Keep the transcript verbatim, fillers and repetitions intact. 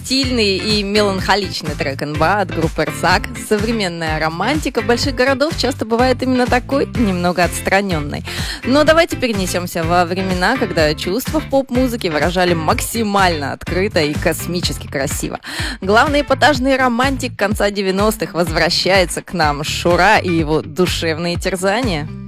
стильный и меланхоличный трек эн бэ а от группы «Рсак». Современная романтика больших городов часто бывает именно такой, немного отстраненной. Но давайте перенесемся во времена, когда чувства в поп-музыке выражали максимально открыто и космически красиво. Главный эпатажный романтик конца девяностых возвращается к нам. Шура и его душевные терзания.